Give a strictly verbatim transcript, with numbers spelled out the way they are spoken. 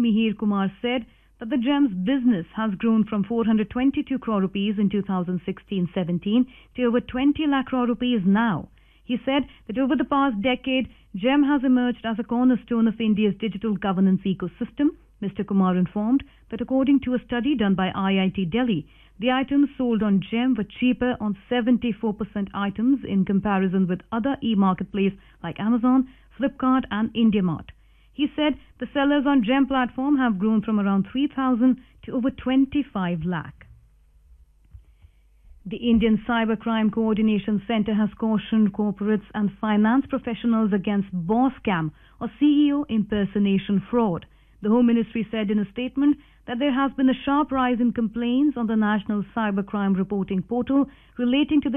Mihir Kumar said that the GEM's business has grown from four hundred twenty-two crore rupees in two thousand sixteen seventeen to over twenty lakh crore rupees now. He said that over the past decade, GEM has emerged as a cornerstone of India's digital governance ecosystem. Mister Kumar informed that according to a study done by I I T Delhi, the items sold on GEM were cheaper on seventy-four percent items in comparison with other e-marketplaces like Amazon, Flipkart and IndiaMart. He said the sellers on GEM platform have grown from around three thousand to over twenty-five lakh. The Indian Cybercrime Coordination Centre has cautioned corporates and finance professionals against boss scam or C E O impersonation fraud. The Home Ministry said in a statement that there has been a sharp rise in complaints on the National Cybercrime Reporting Portal relating to the